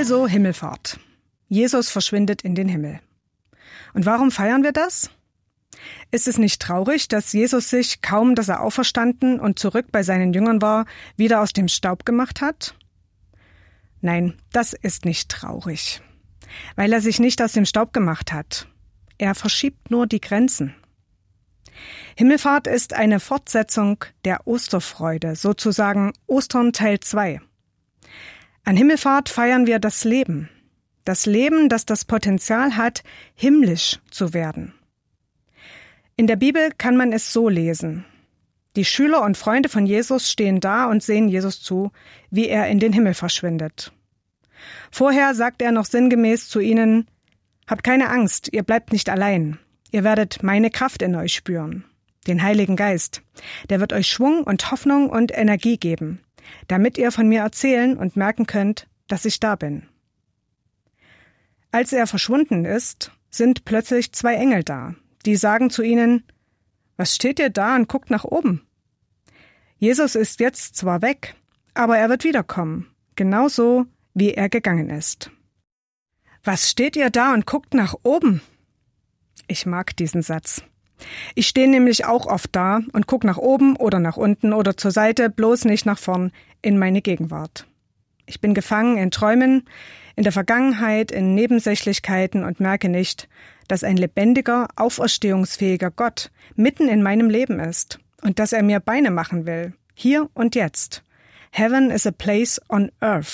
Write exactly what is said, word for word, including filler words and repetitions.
Also Himmelfahrt. Jesus verschwindet in den Himmel. Und warum feiern wir das? Ist es nicht traurig, dass Jesus sich, kaum dass er auferstanden und zurück bei seinen Jüngern war, wieder aus dem Staub gemacht hat? Nein, das ist nicht traurig, weil er sich nicht aus dem Staub gemacht hat. Er verschiebt nur die Grenzen. Himmelfahrt ist eine Fortsetzung der Osterfreude, sozusagen Ostern Teil zwei. An Himmelfahrt feiern wir das Leben. Das Leben, das das Potenzial hat, himmlisch zu werden. In der Bibel kann man es so lesen. Die Schüler und Freunde von Jesus stehen da und sehen Jesus zu, wie er in den Himmel verschwindet. Vorher sagt er noch sinngemäß zu ihnen: Habt keine Angst, ihr bleibt nicht allein. Ihr werdet meine Kraft in euch spüren, den Heiligen Geist. Der wird euch Schwung und Hoffnung und Energie geben, damit ihr von mir erzählen und merken könnt, dass ich da bin. Als er verschwunden ist, sind plötzlich zwei Engel da, die sagen zu ihnen: Was steht ihr da und guckt nach oben? Jesus ist jetzt zwar weg, aber er wird wiederkommen, genauso wie er gegangen ist. Was steht ihr da und guckt nach oben? Ich mag diesen Satz. Ich stehe nämlich auch oft da und gucke nach oben oder nach unten oder zur Seite, bloß nicht nach vorn in meine Gegenwart. Ich bin gefangen in Träumen, in der Vergangenheit, in Nebensächlichkeiten und merke nicht, dass ein lebendiger, auferstehungsfähiger Gott mitten in meinem Leben ist und dass er mir Beine machen will, hier und jetzt. Heaven is a place on earth.